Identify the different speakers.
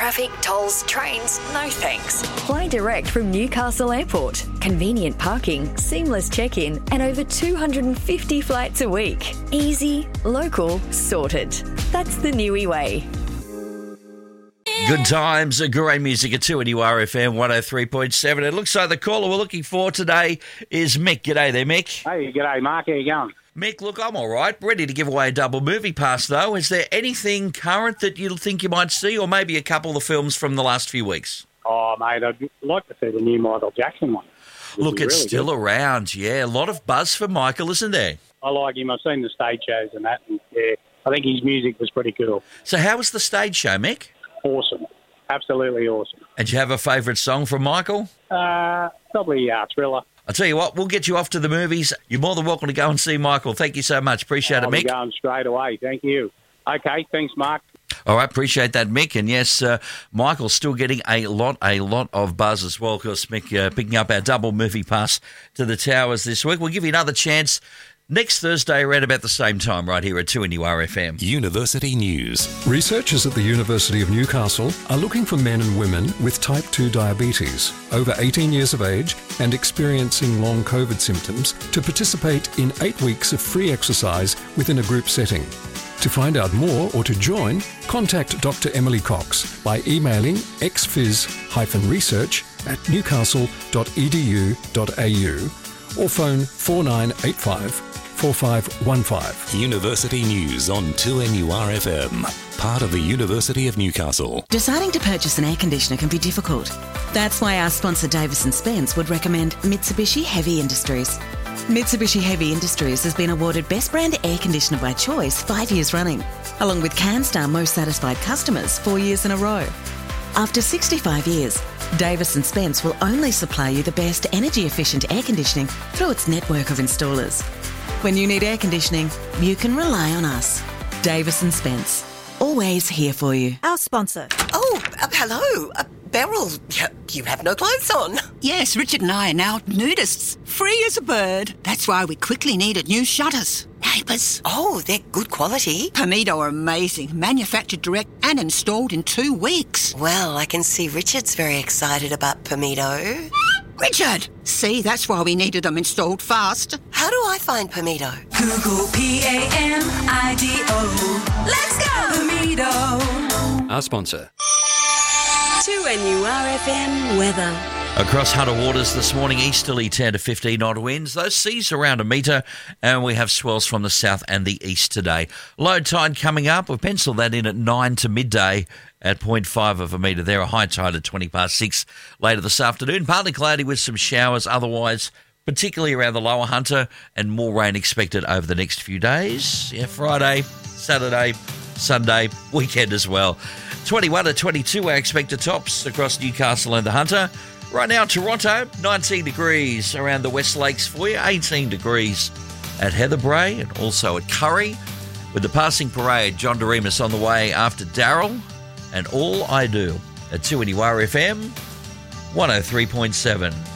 Speaker 1: traffic, tolls, trains, no thanks.
Speaker 2: Fly direct from Newcastle Airport. Convenient parking, seamless check-in, and over 250 flights a week. Easy, local, sorted. That's the Niue way.
Speaker 3: Good times, great music at 2NURFM 103.7. It looks like the caller we're looking for today is Mick. G'day there, Mick.
Speaker 4: Hey, g'day, Mark. How you going?
Speaker 3: Mick, look, I'm all right. Ready to give away a double movie pass, though. Is there anything current that you think you might see, or maybe a couple of the films from the last few weeks?
Speaker 4: Oh, mate, I'd like to see the new Michael Jackson one.
Speaker 3: Look, it's
Speaker 4: really
Speaker 3: still
Speaker 4: good.
Speaker 3: around, yeah. A lot of buzz for Michael, isn't there?
Speaker 4: I like him. I've seen the stage shows and that, and yeah, I think his music was pretty cool.
Speaker 3: So how was the stage show, Mick?
Speaker 4: Awesome. Absolutely awesome.
Speaker 3: And do you have a favourite song from Michael?
Speaker 4: Probably Thriller.
Speaker 3: I'll tell you what, we'll get you off to the movies. You're more than welcome to go and see Michael. Thank you so much. Appreciate it,
Speaker 4: I'll be
Speaker 3: Mick.
Speaker 4: going straight away. Thank you. Okay, thanks, Mark.
Speaker 3: All right, appreciate that, Mick. And yes, Michael's still getting a lot of buzz as well, because Mick picking up our double movie pass to the Towers this week. We'll give you another chance next Thursday around about the same time right here at 2NURFM.
Speaker 5: University News.
Speaker 6: Researchers at the University of Newcastle are looking for men and women with type 2 diabetes, over 18 years of age and experiencing long COVID symptoms to participate in 8 weeks of free exercise within a group setting. To find out more or to join, contact Dr. Emily Cox by emailing xphys-research@newcastle.edu.au or phone 4985 4515.
Speaker 5: University News on 2NURFM. Part of the University of Newcastle.
Speaker 7: Deciding to purchase an air conditioner can be difficult. That's why our sponsor Davis & Spence would recommend Mitsubishi Heavy Industries. Mitsubishi Heavy Industries has been awarded Best Brand Air Conditioner by Choice 5 years running, along with CanStar Most Satisfied Customers 4 years in a row. After 65 years, Davis & Spence will only supply you the best energy-efficient air conditioning through its network of installers. When you need air conditioning, you can rely on us. Davis & Spence. Always here for you.
Speaker 8: Our sponsor.
Speaker 9: Oh, hello. Beryl, you have no clothes on.
Speaker 10: Yes, Richard and I are now nudists. Free as a bird. That's why we quickly needed new shutters. Neighbours.
Speaker 9: Oh, they're good quality.
Speaker 10: Permido are amazing. Manufactured direct and installed in 2 weeks.
Speaker 9: Well, I can see Richard's very excited about Permido.
Speaker 10: Richard! See, that's why we needed them installed fast.
Speaker 9: How do I find Permido?
Speaker 11: Google PAMIDO. Let's go! Permido.
Speaker 6: Our sponsor.
Speaker 1: 2NURFM weather.
Speaker 3: Across Hunter Waters this morning, easterly 10 to 15 odd winds. Those seas around a metre, and we have swells from the south and the east today. Low tide coming up. We've penciled that in at 9 to midday at 0.5 of a metre there. A high tide at 20 past 6 later this afternoon. Partly cloudy with some showers otherwise, particularly around the lower Hunter, and more rain expected over the next few days. Yeah, Friday, Saturday, Sunday, weekend as well. 21 to 22 our expected tops across Newcastle and the Hunter. Right now, Toronto, 19 degrees around the West Lakes for you, 18 degrees at Heatherbrae and also at Curry. With the passing parade, John Doremus on the way after Daryl and All I Do at 2NURFM 103.7.